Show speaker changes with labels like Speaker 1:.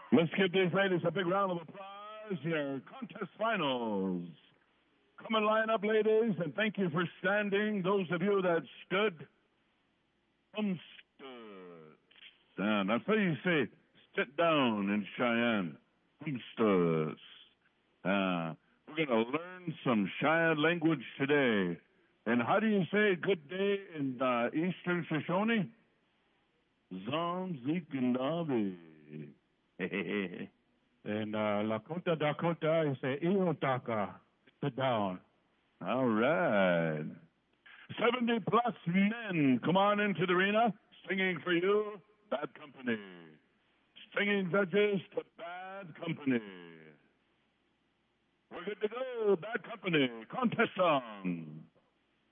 Speaker 1: Let's give these ladies a big round of applause. Your contest finals. Come and line up, ladies, and thank you for standing. Those of you that stood, stood. Stand. That's how you say sit down in Cheyenne. Stood. We're going to learn some Cheyenne language today. And how do you say good day in Eastern Shoshone? Zon Zikandavi.
Speaker 2: In Lakota, Dakota, you say Iotaka. Sit down.
Speaker 1: All right. 70 plus men come on into the arena singing for you, Bad Company. Singing judges to Bad Company. We're good to go, Bad Company. Contest song.